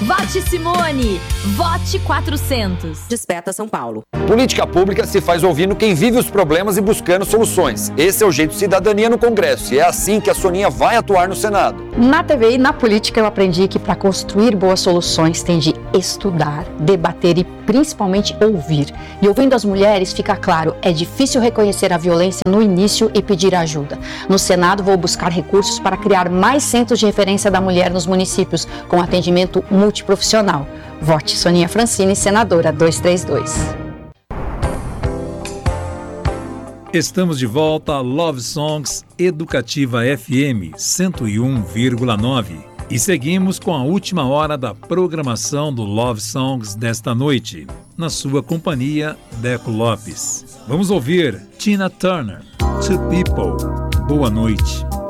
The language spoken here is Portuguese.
Vote Simone! Vote 400! Desperta São Paulo. Política pública se faz ouvindo quem vive os problemas e buscando soluções. Esse é o jeito Cidadania no Congresso e é assim que a Soninha vai atuar no Senado. Na TV e na política eu aprendi que para construir boas soluções tem de estudar, debater e principalmente ouvir. E ouvindo as mulheres fica claro, é difícil reconhecer a violência no início e pedir ajuda. No Senado vou buscar recursos para criar mais centros de referência da mulher nos municípios, com atendimento multiprofissional. Vote Soninha Francini, senadora 232. Estamos de volta a Love Songs Educativa FM 101,9 e seguimos com a última hora da programação do Love Songs desta noite, na sua companhia, Deco Lopes. Vamos ouvir Tina Turner, Two People. Boa noite.